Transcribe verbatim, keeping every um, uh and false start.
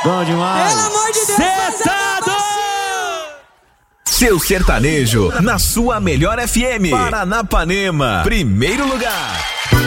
Bom demais. Pelo amor de Deus. Setado! Seu sertanejo, na sua melhor F M. Paranapanema, primeiro lugar.